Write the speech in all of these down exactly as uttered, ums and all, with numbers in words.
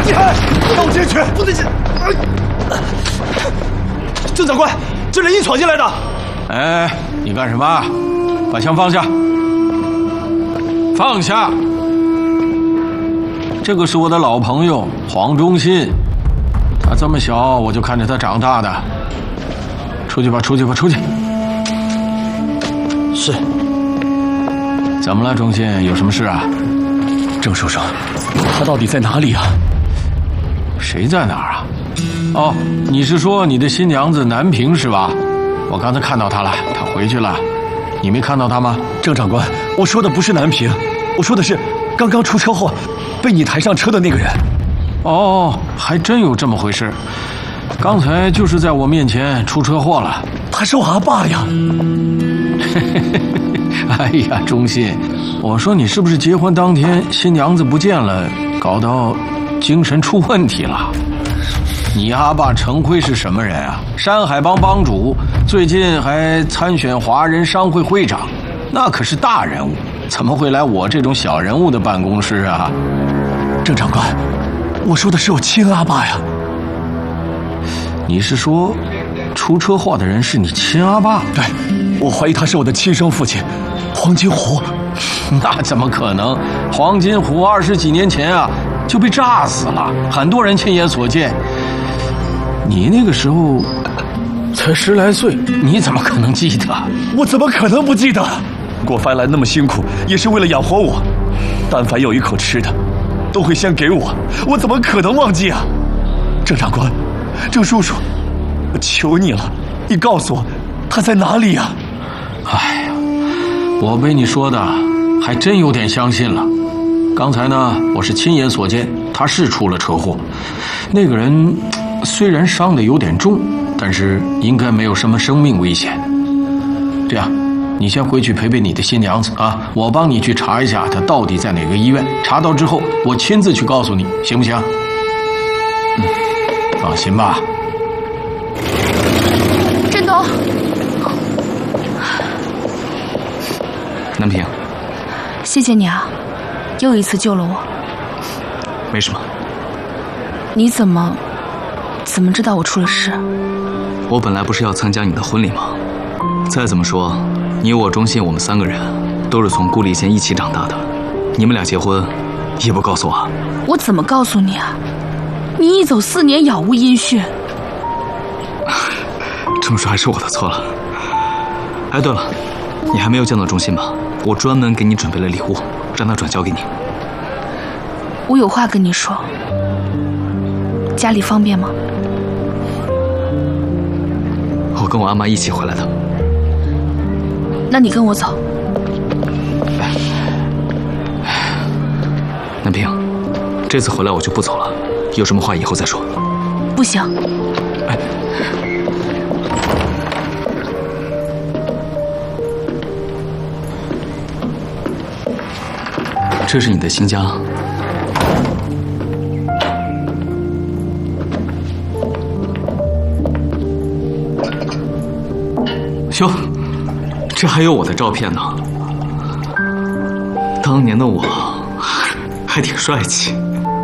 进！让我进去！不能进！郑长官，这人硬闯进来的。 哎，你干什么？把枪放下！放下！这个是我的老朋友黄忠信，他这么小，我就看着他长大的。出去吧，出去吧，出去！ 是。 怎么了，忠信？有什么事啊？ 郑书生，他到底在哪里啊？ 谁在哪儿啊？哦，你是说你的新娘子南平是吧？我刚才看到她了，她回去了。你没看到她吗？ 郑长官，我说的不是南平，我说的是刚刚出车祸被你抬上车的那个人。 哦，还真有这么回事。刚才就是在我面前出车祸了。 他是我阿爸呀。 哎呀，忠信，我说你是不是结婚当天新娘子不见了，搞到精神出问题了？你阿爸程辉是什么人啊？山海帮帮主，最近还参选华人商会会长，那可是大人物，怎么会来我这种小人物的办公室啊？ 郑长官，我说的是我亲阿爸呀。 你是说出车祸的人是你亲阿爸？ 对，我怀疑他是我的亲生父亲黄金虎。 那怎么可能？黄金虎二十几年前啊就被炸死了，很多人亲眼所见。你那个时候才十来岁，你怎么可能记得？ 我怎么可能不记得？过番来那么辛苦，也是为了养活我。但凡有一口吃的，都会先给我，我怎么可能忘记啊？郑长官，郑叔叔，我求你了，你告诉我他在哪里呀？ 哎呀，我被你说的还真有点相信了。刚才呢，我是亲眼所见，他是出了车祸。那个人虽然伤得有点重，但是应该没有什么生命危险。这样，你先回去陪陪你的新娘子啊，我帮你去查一下她到底在哪个医院。查到之后，我亲自去告诉你，行不行？嗯，放心吧。 振东， 南平， 谢谢你啊，又一次救了我。 没什么。 你怎么怎么知道我出了事？ 我本来不是要参加你的婚礼吗？再怎么说，你我忠信，我们三个人都是从顾里县一起长大的，你们俩结婚也不告诉我。 我怎么告诉你啊？你一走四年杳无音讯。 这么说还是我的错了。哎，对了，你还没有见到忠信吧？我专门给你准备了礼物，让他转交给你。 我有话跟你说。家里方便吗？ 我跟我阿妈一起回来的。 那你跟我走。 南平，这次回来我就不走了，有什么话以后再说。 不行。 哎，这是你的新家。哟，这还有我的照片呢。当年的我还挺帅气。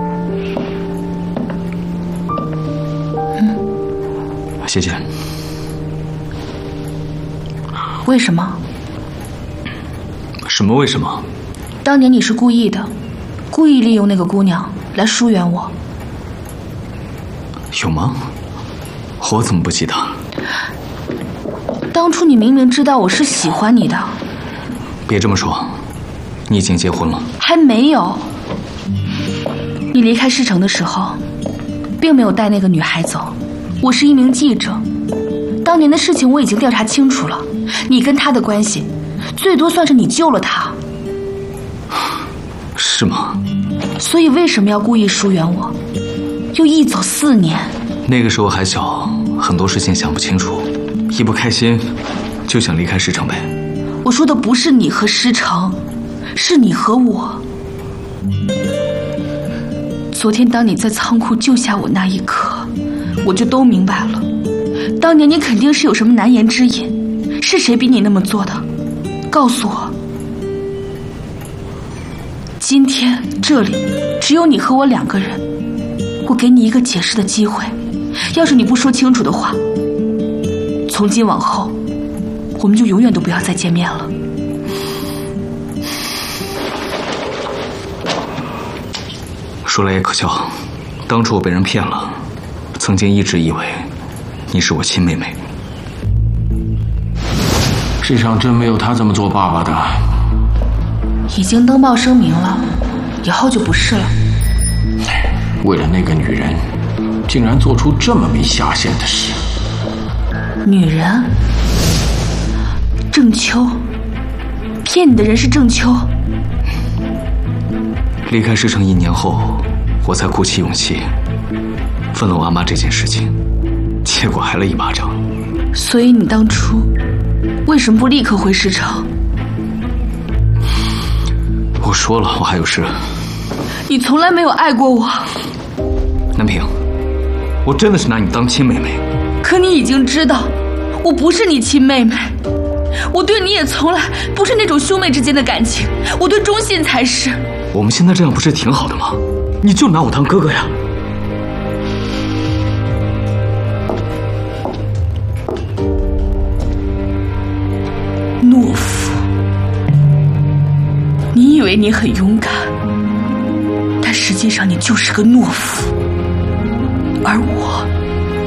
嗯， 谢谢。 为什么？ 什么为什么？ 当年你是故意的，故意利用那个姑娘来疏远我。 有吗？我怎么不记得？ 当初你明明知道我是喜欢你的。 别这么说，你已经结婚了。 还没有。你离开市城的时候，并没有带那个女孩走。我是一名记者，当年的事情我已经调查清楚了。你跟她的关系，最多算是你救了她。 是吗？ 所以为什么要故意疏远我？又一走四年。 那个时候还小，很多事情想不清楚。一不开心，就想离开石城呗。 我说的不是你和石城，是你和我。昨天当你在仓库救下我那一刻，我就都明白了。当年你肯定是有什么难言之隐，是谁逼你那么做的？告诉我。今天这里只有你和我两个人， 我给你一个解释的机会，要是你不说清楚的话，从今往后，我们就永远都不要再见面了。 说来也可笑，当初我被人骗了，曾经一直以为你是我亲妹妹。 世上真没有他这么做爸爸的。 已经登报声明了，以后就不是了。 为了那个女人，竟然做出这么没下限的事。 女人？郑秋？骗你的人是郑秋？ 离开师城一年后，我才鼓起勇气问了我阿妈这件事情，结果挨了一巴掌。 所以你当初为什么不立刻回师城？ 我说了，我还有事。 你从来没有爱过我。 南平，我真的是拿你当亲妹妹。 可你已经知道，我不是你亲妹妹。我对你也从来不是那种兄妹之间的感情，我对忠信才是。 我们现在这样不是挺好的吗？你就拿我当哥哥呀。 懦夫，你以为你很勇敢，但实际上你就是个懦夫，而我